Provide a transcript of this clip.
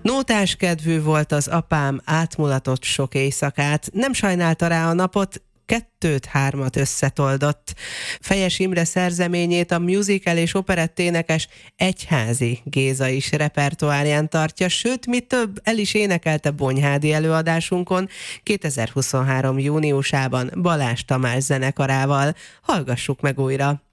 Nótás kedvű volt az apám, átmulatott sok éjszakát, nem sajnálta rá a napot, 2-3 összetoldott. Fejes Imre szerzeményét a musical és operetténekes Egyházi Géza is repertoárján tartja, sőt, mi több, el is énekelte Bonyhádi előadásunkon 2023. júniusában Balázs Tamás zenekarával. Hallgassuk meg újra!